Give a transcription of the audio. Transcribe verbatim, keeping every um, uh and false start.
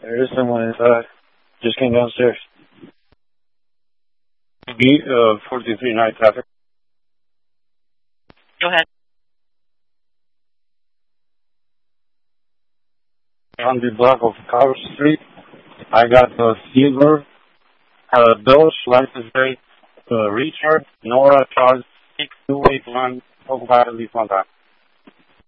There is someone inside. Just came downstairs. B, uh, forty-three night traffic. Go ahead. On the block of Carver Street, I got the silver, uh, Dodge license plate, uh, Richard, Nora, Charles, six two eight one, Oak Valley, Montana.